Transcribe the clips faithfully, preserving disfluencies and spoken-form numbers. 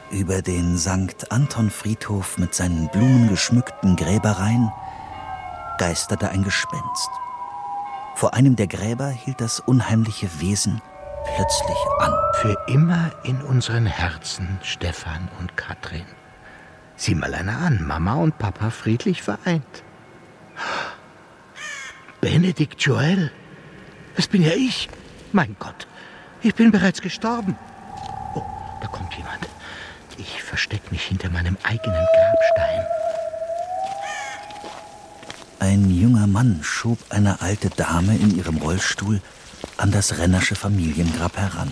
Über den Sankt Anton-Friedhof mit seinen blumengeschmückten Gräbereien geisterte ein Gespenst. Vor einem der Gräber hielt das unheimliche Wesen plötzlich an. Für immer in unseren Herzen, Stefan und Katrin. Sieh mal einer an, Mama und Papa friedlich vereint. Benedikt Joel, das bin ja ich. Mein Gott, ich bin bereits gestorben. Oh, da kommt jemand. Ich verstecke mich hinter meinem eigenen Grabstein. Ein junger Mann schob eine alte Dame in ihrem Rollstuhl an das Rennersche Familiengrab heran.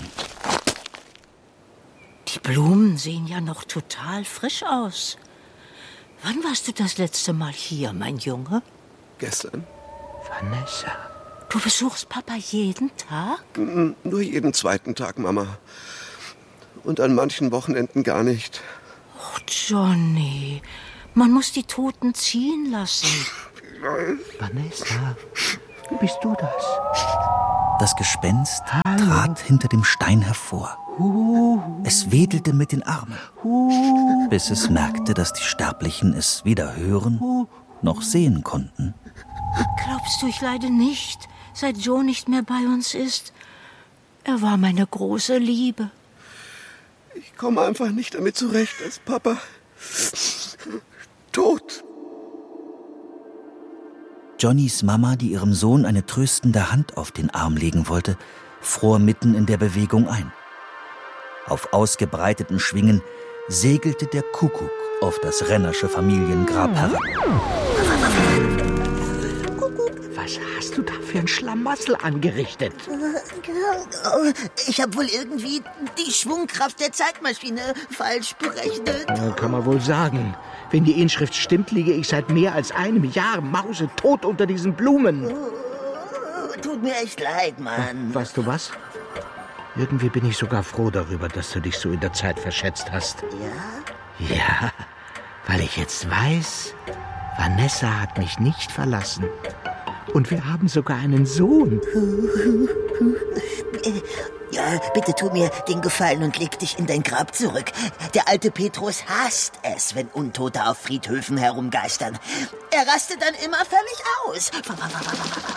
Die Blumen sehen ja noch total frisch aus. Wann warst du das letzte Mal hier, mein Junge? Gestern. Vanessa. Du besuchst Papa jeden Tag? N- Nur jeden zweiten Tag, Mama. Und an manchen Wochenenden gar nicht. Oh, Johnny, man muss die Toten ziehen lassen. Vanessa, bist du das? Das Gespenst Hallo. trat hinter dem Stein hervor. Es wedelte mit den Armen, bis es merkte, dass die Sterblichen es weder hören noch sehen konnten. Glaubst du, ich leide nicht, seit Joe nicht mehr bei uns ist? Er war meine große Liebe. Ich komme einfach nicht damit zurecht, dass Papa tot. Johnnys Mama, die ihrem Sohn eine tröstende Hand auf den Arm legen wollte, fror mitten in der Bewegung ein. Auf ausgebreiteten Schwingen segelte der Kuckuck auf das Rennersche Familiengrab heran. Was hast du da für ein Schlamassel angerichtet? Ich habe wohl irgendwie die Schwungkraft der Zeitmaschine falsch berechnet. Ja, kann man wohl sagen. Wenn die Inschrift stimmt, liege ich seit mehr als einem Jahr mausetot unter diesen Blumen. Tut mir echt leid, Mann. Weißt du was? Irgendwie bin ich sogar froh darüber, dass du dich so in der Zeit verschätzt hast. Ja? Ja, weil ich jetzt weiß, Vanessa hat mich nicht verlassen. Und wir haben sogar einen Sohn. Ja, bitte tu mir den Gefallen und leg dich in dein Grab zurück. Der alte Petrus hasst es, wenn Untote auf Friedhöfen herumgeistern. Er rastet dann immer völlig aus.